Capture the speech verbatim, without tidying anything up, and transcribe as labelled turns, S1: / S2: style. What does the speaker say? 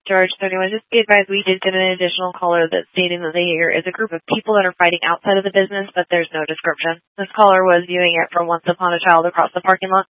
S1: George. So anyone, just be advised, we did get an additional caller that's stating that there is a group of people that are fighting outside of the business, but there's no description. This caller was viewing it from Once Upon a Child across the parking lot.